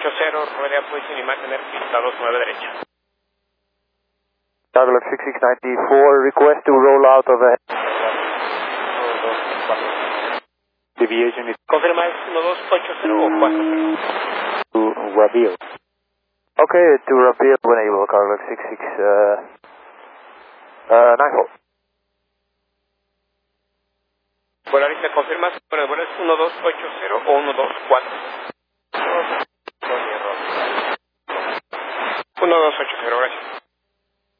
1280, rodea position y mantener pista 29 derecha. Target 6694, request to roll out of a... Deviation is... Confirma, es 1280 o 40. To Rabil. Okay, to Rabil when able, Carlos 6694. Bueno, ahorita confirmas, pero bueno, es 1280 o 124. 1280, gracias.